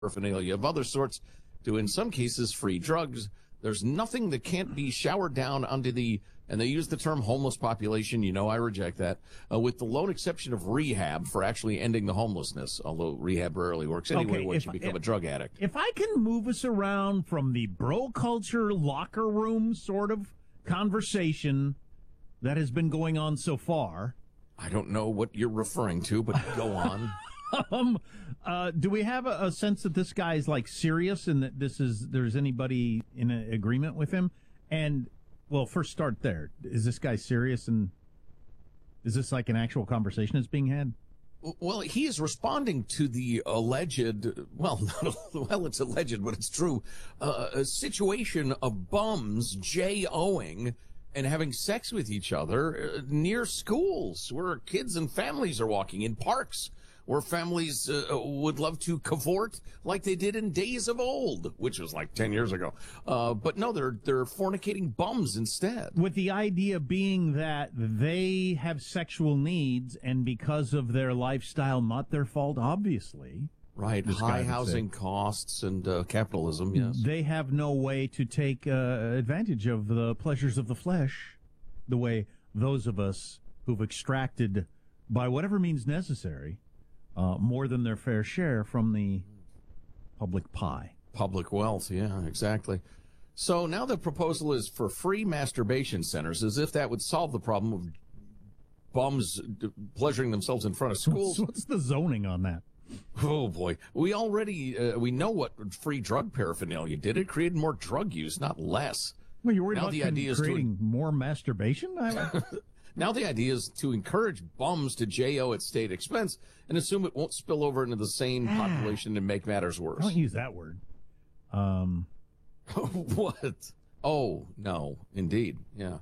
paraphernalia of other sorts to, in some cases, free drugs. There's nothing that can't be showered down onto and they use the term homeless population. You know, I reject that, with the lone exception of rehab for actually ending the homelessness, although rehab rarely works anyway once you become a drug addict. If I can move us around from the bro culture locker room sort of conversation that has been going on so far. I don't know what you're referring to, but go on. Do we have a sense that this guy is like serious and that there's anybody in agreement with him? And, well, first start there. Is this guy serious, and is this like an actual conversation that's being had? Well, he is responding to the alleged, it's alleged, but it's true, a situation of bums J-O-ing and having sex with each other near schools where kids and families are walking, in parks where families would love to cavort like they did in days of old, which was like 10 years ago. But no, they're fornicating bums instead. With the idea being that they have sexual needs, and because of their lifestyle, not their fault, obviously. Right, high housing costs and capitalism, yes. They have no way to take advantage of the pleasures of the flesh the way those of us who've extracted, by whatever means necessary, more than their fair share from the public pie. Public wealth, yeah, exactly. So now the proposal is for free masturbation centers, as if that would solve the problem of bums pleasuring themselves in front of schools. What's the zoning on that? Oh, boy. We already, we know what free drug paraphernalia did. It created more drug use, not less. Well, you're worried about creating more masturbation? Now the idea is to encourage bums to J.O. at state expense and assume it won't spill over into the sane population and make matters worse. Don't use that word. What? Oh, no, indeed, yeah.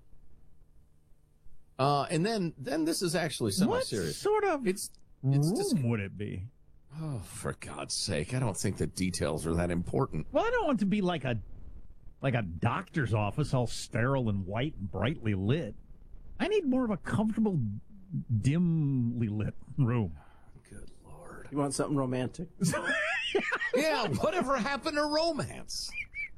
And then this is actually semi-serious. What sort of room would it be? Oh, for God's sake, I don't think the details are that important. Well, I don't want it to be like a doctor's office, all sterile and white and brightly lit. I need more of a comfortable, dimly lit room. Good Lord. You want something romantic? Yeah, whatever happened to romance?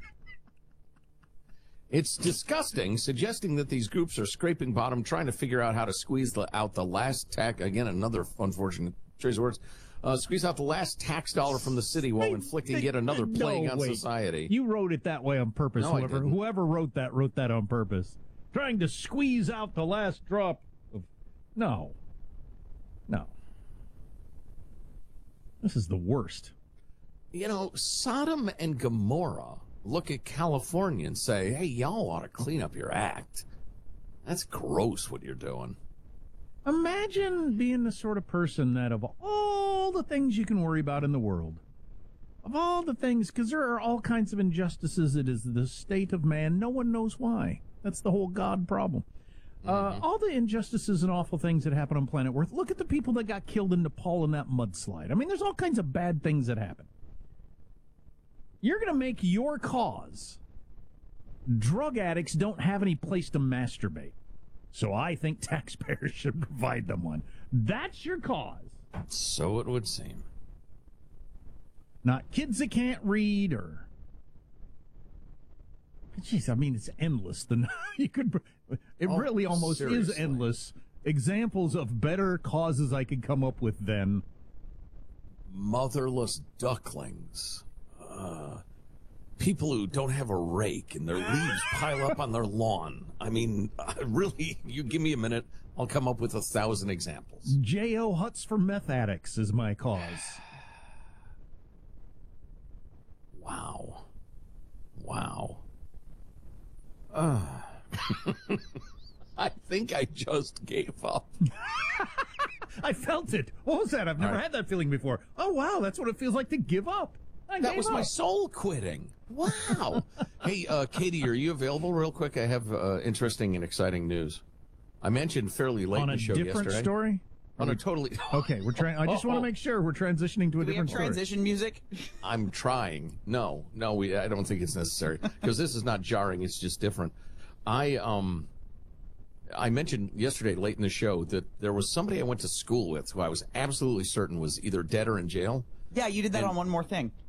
It's disgusting, suggesting that these groups are scraping bottom, trying to figure out how to squeeze out the last tax. Again, another unfortunate choice of words. Squeeze out the last tax dollar from the city while inflicting yet another plague on society. You wrote it that way on purpose. No, whoever wrote that on purpose. Trying to squeeze out the last drop of... No. This is the worst. You know, Sodom and Gomorrah look at California and say, hey, y'all ought to clean up your act. That's gross what you're doing. Imagine being the sort of person that of all the things you can worry about in the world, of all the things, because there are all kinds of injustices, it is the state of man, no one knows why. That's the whole God problem. All the injustices and awful things that happen on planet Earth. Look at the people that got killed in Nepal in that mudslide. I mean, there's all kinds of bad things that happen. You're going to make your cause. Drug addicts don't have any place to masturbate. So I think taxpayers should provide them one. That's your cause. So it would seem. Not kids that can't read or... Jeez, I mean, it's endless. It really almost seriously. is endless. Examples of better causes I could come up with than... Motherless ducklings. People who don't have a rake and their leaves pile up on their lawn. I mean, really, you give me a minute, I'll come up with 1,000 examples. J.O. Huts for meth addicts is my cause. Wow. I think I just gave up. I felt it. What was that? I've never had that feeling before. Oh, wow, that's what it feels like to give up. That was my soul quitting. Wow. Hey, Katie, are you available real quick? I have interesting and exciting news. I mentioned fairly late in the show yesterday. On a different story? On a totally... Okay, we're trying. I just want to make sure we're transitioning to a different story. Transition music? I'm trying. No, I don't think it's necessary because this is not jarring. It's just different. I mentioned yesterday late in the show that there was somebody I went to school with who I was absolutely certain was either dead or in jail. Yeah, you did that on One More Thing.